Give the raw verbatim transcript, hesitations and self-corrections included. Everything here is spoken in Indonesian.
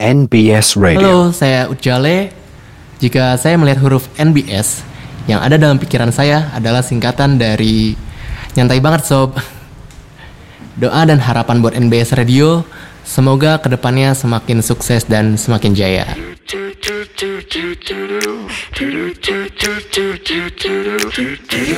N B S Radio. Halo, saya Ucale. Jika saya melihat huruf N B S, yang ada dalam pikiran saya adalah singkatan dari nyantai banget sob. Doa dan harapan buat N B S Radio, semoga kedepannya semakin sukses dan semakin jaya.